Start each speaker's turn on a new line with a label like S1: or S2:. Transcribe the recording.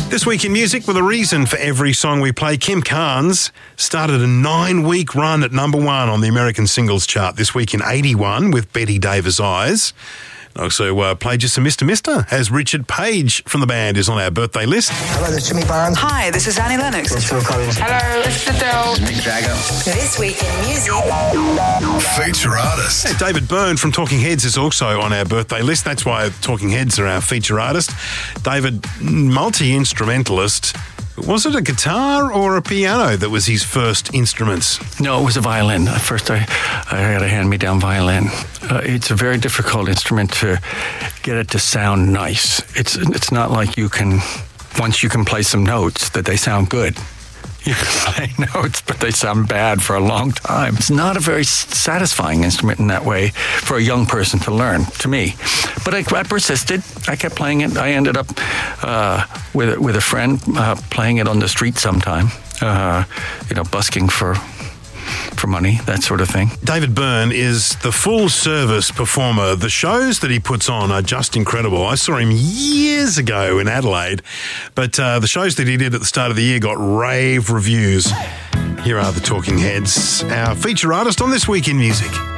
S1: This week in music, with a reason for every song we play, Kim Carnes started a 9-week run at number one on the American singles chart this week in 81 with Betty Davis' Eyes. Also played you some Mr. Mister, as Richard Page from the band is on our birthday list.
S2: Hello, this is Jimmy Barnes.
S3: Hi, this is Annie Lennox.
S2: It's Phil Collins.
S3: Hello, it's Adele.
S4: Mick Jagger.
S3: This week in music.
S5: Feature artist.
S1: Hey, David Byrne from Talking Heads is also on our birthday list. That's why Talking Heads are our feature artist. David, multi-instrumentalist. Was it a guitar or a piano that was his first instruments?
S6: No, it was a violin. At first, I had a hand-me-down violin. It's a very difficult instrument to get it to sound nice. It's not like once you can play some notes, that they sound good. You can play notes, but they sound bad for a long time. It's not a very satisfying instrument in that way for a young person to learn, to me. But I persisted. I kept playing it. I ended up with a friend playing it on the street sometime, busking for money, that sort of thing.
S1: David Byrne is the full-service performer. The shows that he puts on are just incredible. I saw him years ago in Adelaide, but the shows that he did at the start of the year got rave reviews. Here are the Talking Heads, our feature artist on This Week in Music.